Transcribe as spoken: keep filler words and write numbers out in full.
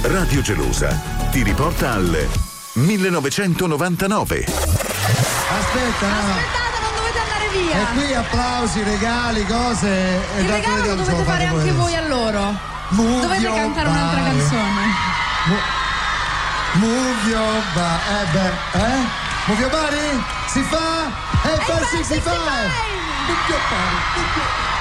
Radio Gelosa ti riporta al millenovecentonovantanove. Aspetta, no. Aspettate, non dovete andare via. E qui applausi, regali, cose. E Il regalo lo dovete fare anche voi a loro. Move Dovete cantare un'altra body. canzone. Mo- Move your body. Eh beh, eh? Move your body? Si fa? E per sessantacinque. Move your body. Move your...